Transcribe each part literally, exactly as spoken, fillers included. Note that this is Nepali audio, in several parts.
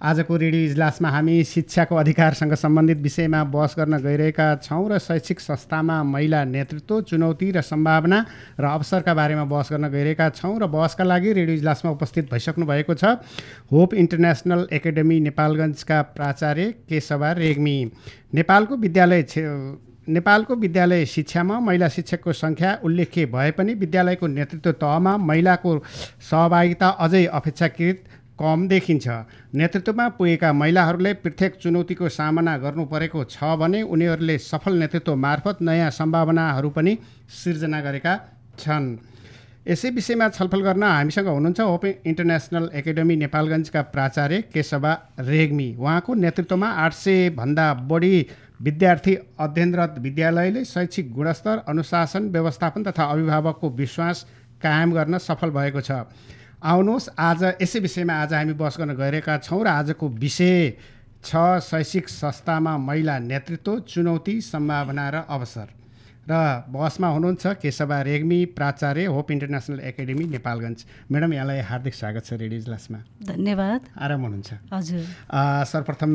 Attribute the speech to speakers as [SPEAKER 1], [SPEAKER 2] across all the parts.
[SPEAKER 1] आजको रेडियो इजलासमा हामी शिक्षाको अधिकारसँग सम्बन्धित विषयमा बहस गर्न गइरहेका छौँ र शैक्षिक संस्थामा महिला नेतृत्व, चुनौती र सम्भावना र अवसरका बारेमा बहस गर्न गइरहेका छौँ र बहसका लागि रेडियो इजलासमा उपस्थित भइसक्नु भएको छ होप इन्टरनेसनल एकाडेमी नेपालगञ्जका प्राचार्य केशवा रेग्मी। नेपालको विद्यालय नेपालको विद्यालय शिक्षामा महिला शिक्षकको सङ्ख्या उल्लेख्य भए पनि विद्यालयको नेतृत्व तहमा महिलाको सहभागिता अझै अपेक्षाकृत कम देखिन्छ। नेतृत्वमा पुगेका महिलाहरूले प्रत्येक चुनौतीको सामना गर्नु परेको छ भने उनीहरूले सफल नेतृत्व मार्फत नयाँ सम्भावनाहरू पनि सिर्जना गरेका छन्। यसै विषयमा छलफल गर्न हामीसँग हुनुहुन्छ होप इन्टरनेसनल एकाडेमी नेपालगञ्जका प्राचार्य केशवा रेग्मी। उहाँको नेतृत्वमा आठ सय भन्दा बढी विद्यार्थी अध्ययनरत विद्यालयले शैक्षिक गुणस्तर, अनुशासन, व्यवस्थापन तथा अभिभावकको विश्वास कायम गर्न सफल भएको छ। आउनुहोस् आज यसै विषयमा आज हामी बहस गर्न गइरहेका छौँ र आजको विषय छ शैक्षिक संस्थामा महिला नेतृत्व, चुनौती, सम्भावना र अवसर। र बहसमा हुनुहुन्छ केशवा रेग्मी, प्राचार्य hope international academy Nepalgunj. Madam, यहाँलाई हार्दिक स्वागत छ रेडियो इजलासमा।
[SPEAKER 2] धन्यवाद।
[SPEAKER 1] आराम हुनुहुन्छ?
[SPEAKER 2] हजुर।
[SPEAKER 1] सर्वप्रथम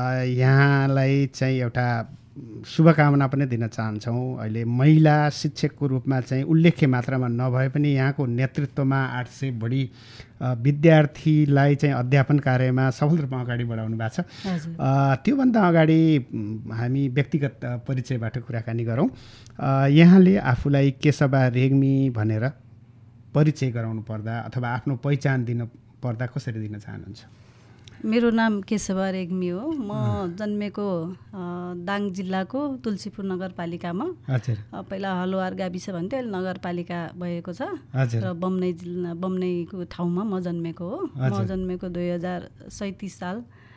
[SPEAKER 1] यहाँलाई चाहिँ एउटा शुभकामना पनि दिन चाहन्छौँ। अहिले महिला शिक्षकको रूपमा चाहिँ उल्लेख्य मात्रामा नभए पनि यहाँको नेतृत्वमा आठ सय बढी विद्यार्थीलाई चाहिँ अध्यापन कार्यमा सफल रूपमा अगाडि बढाउनु भएको छ। त्योभन्दा अगाडि हामी व्यक्तिगत परिचयबाट कुराकानी गरौँ। यहाँले आफूलाई केशवा रेग्मी भनेर परिचय गराउनु पर्दा अथवा आफ्नो पहिचान दिनु पर्दा कसरी दिन चाहनुहुन्छ?
[SPEAKER 2] मेरो नाम केशवा रेग्मी हो। म जन्मेको दाङ जिल्लाको तुलसीपुर नगरपालिकामा। पहिला हलुवार गाविस भन्थ्यो, अहिले नगरपालिका भएको छ र बमनै जिल्ला बमनैको ठाउँमा म जन्मेको हो। म जन्मेको दुई हजार सैँतिस साल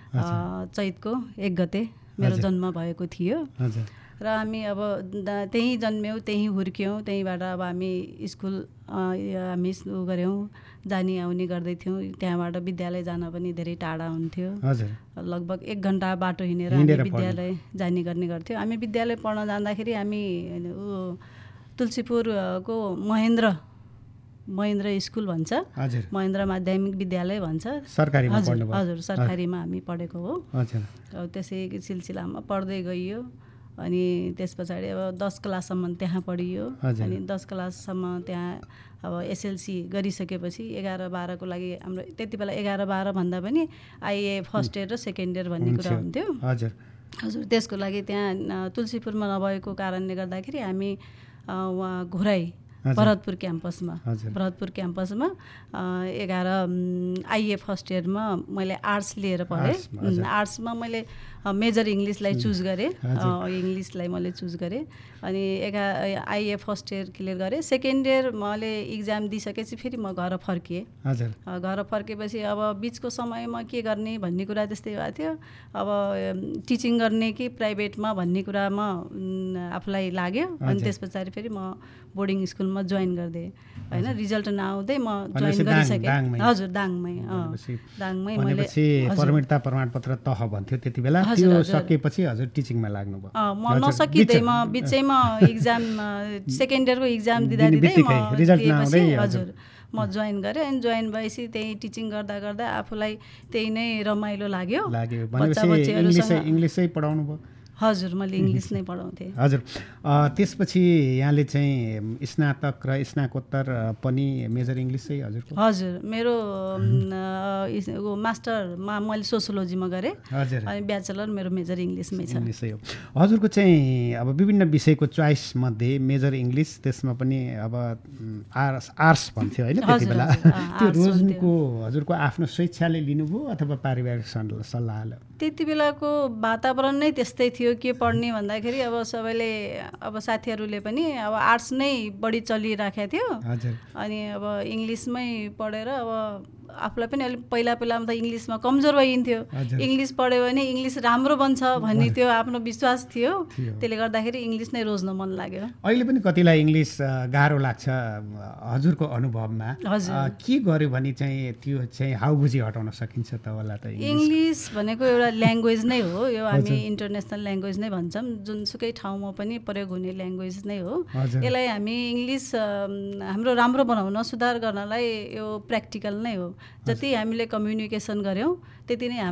[SPEAKER 2] चैतको एक गते मेरो जन्म भएको थियो र हामी अब त्यहीँ जन्म्यौँ, त्यहीँ हुर्क्यौँ। त्यहीँबाट अब हामी स्कुल हामी उ गऱ्यौँ, जाने आउने गर्दै थियौँ। त्यहाँबाट विद्यालय जान पनि धेरै टाढा हुन्थ्यो। लगभग एक घन्टा बाटो हिँडेर हामी विद्यालय जाने गर्ने गर्थ्यौँ। हामी विद्यालय पढ्न जाँदाखेरि हामी ऊ तुलसीपुरको महेन्द्र महेन्द्र स्कुल भन्छ, महेन्द्र माध्यमिक विद्यालय भन्छ,
[SPEAKER 1] सरकारी।
[SPEAKER 2] हजुर हजुर सरकारीमा हामी पढेको हो। त्यसै सिलसिलामा पढ्दै गइयो। अनि त्यस पछाडि अब दस क्लाससम्म त्यहाँ पढियो। अनि दस क्लाससम्म त्यहाँ अब एसएलसी गरिसकेपछि एघार बाह्रको लागि हाम्रो त्यति बेला एघार बाह्र भन्दा पनि आइए फर्स्ट इयर र सेकेन्ड इयर भन्ने कुरा हुन्थ्यो। हजुर हजुर त्यसको लागि त्यहाँ तुलसीपुरमा नभएको कारणले गर्दाखेरि हामी उहाँ घोराई भरतपुर क्याम्पसमा भरतपुर क्याम्पसमा एघार आइए फर्स्ट इयरमा मैले आर्ट्स लिएर पढेँ। आर्ट्समा मैले मेजर इङ्ग्लिसलाई चुज गरेँ, इङ्ग्लिसलाई मैले चुज गरेँ। अनि एघा आइए फर्स्ट इयर क्लियर गरेँ। सेकेन्ड इयर मैले इक्जाम दिइसकेपछि फेरि म घर फर्किएँ। घर फर्केपछि अब बिचको समयमा के गर्ने भन्ने कुरा त्यस्तै भएको थियो। अब टिचिङ गर्ने कि प्राइभेटमा भन्ने कुरामा आफूलाई लाग्यो। अनि त्यस पछाडि फेरि म बोर्डिङ स्कुलमा जोइन गरिदिएँ होइन। रिजल्ट नआउँदै म जोइन गरिसकेँ। हजुर दाङमै दाङमै मैले
[SPEAKER 1] परमिटता प्रमाणपत्र तह भन्थ्यो त्यति बेला, त्यो सकेपछि हजुर टिचिङमा लाग्नुभयो?
[SPEAKER 2] म नसकिँदै म बिचैमा इक्जाम सेकेन्ड इयरको इक्जाम दिँदा दिँदै म
[SPEAKER 1] रिजल्ट नआउँदै
[SPEAKER 2] हजुर म जोइन गरेँ। अनि जोइन भएपछि त्यही टिचिङ गर्दा गर्दा आफूलाई त्यही नै रमाइलो लाग्यो।
[SPEAKER 1] बच्चा बच्चीहरूसँग
[SPEAKER 2] इङ्ग्लिसै पढाउनु भयो? हजुर मैले इङ्ग्लिस नै पढाउँथेँ।
[SPEAKER 1] हजुर त्यसपछि यहाँले चाहिँ स्नातक र स्नाकोत्तर पनि मेजर इङ्ग्लिसै हजुरको?
[SPEAKER 2] हजुर मेरो मास्टरमा मैले सोसियोलोजीमा गरेँ अनि ब्याचलर मेरो मेजर इङ्ग्लिसमै छ।
[SPEAKER 1] इङ्ग्लिसै हो हजुरको चाहिँ। अब विभिन्न विषयको चोइस मध्ये मेजर इङ्ग्लिस, त्यसमा पनि अब आर्ट्स आर्ट्स भन्थ्यो होइन त्यति बेला। त्यो रोज्नुको हजुरको आफ्नो स्वेच्छाले लिनुभयो अथवा पारिवारिक सल्लाहले?
[SPEAKER 2] त्यति बेलाको वातावरण नै त्यस्तै थियो। के पढ्ने भन्दाखेरि अब सबैले अब साथीहरूले पनि अब आर्ट्स नै बढी चलिराखेको थियो। अनि अब इङ्ग्लिसमै पढेर अब आफूलाई पनि अलिक पहिला पहिलामा त इङ्ग्लिसमा कमजोर भइन्थ्यो। इङ्ग्लिस पढ्यो भने इङ्ग्लिस राम्रो बन्छ भन्ने त्यो आफ्नो विश्वास थियो। त्यसले गर्दाखेरि इङ्ग्लिस नै रोज्न मन लाग्यो।
[SPEAKER 1] अहिले पनि कतिलाई इङ्ग्लिस गाह्रो लाग्छ हजुरको अनुभवमा? के गर्यो भने चाहिँ त्यो चाहिँ हाउगुजी हटाउन सकिन्छ त होला त?
[SPEAKER 2] इङ्ग्लिस भनेको एउटा ल्याङ्ग्वेज नै हो। यो हामी इन्टरनेसनल ल्याङ्ग्वेज नै भन्छौँ। जुनसुकै ठाउँमा पनि प्रयोग हुने ल्याङ्ग्वेज नै हो। यसलाई हामी इङ्ग्लिस हाम्रो राम्रो बनाउन, सुधार गर्नलाई यो प्र्याक्टिकल नै हो। जति हामीले कम्युनिकेसन गऱ्यौँ त्यति नै